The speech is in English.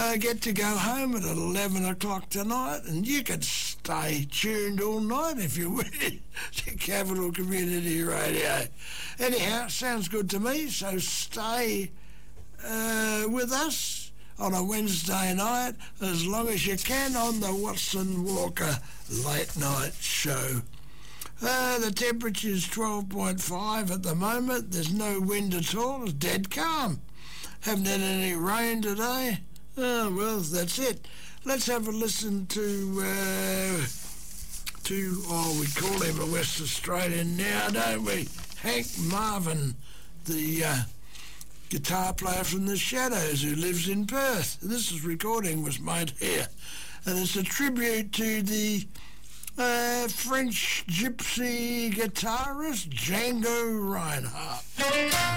get to go home at 11 o'clock tonight, and you can stay tuned all night if you wish to Capital Community Radio. Anyhow, sounds good to me, so stay with us on a Wednesday night as long as you can on the Watson Walker Late Night Show. The temperature's 12.5 at the moment. There's no wind at all. It's dead calm. Haven't had any rain today. Oh, well, that's it. Let's have a listen to we call him a West Australian now, don't we? Hank Marvin, the guitar player from The Shadows who lives in Perth. This recording was made here. And it's a tribute to the French gypsy guitarist Django Reinhardt.